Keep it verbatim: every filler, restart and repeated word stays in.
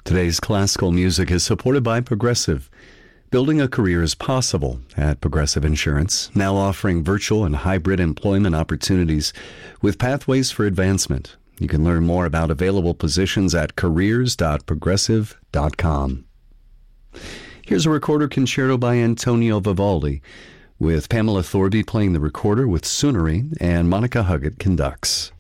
Today's classical music is supported by Progressive. Building a career is possible at Progressive Insurance, now offering virtual and hybrid employment opportunities with pathways for advancement. You can learn more about available positions at careers dot progressive dot com. Here's a recorder concerto by Antonio Vivaldi, with Pamela Thorby playing the recorder with Sunnery and Monica Huggett conducts.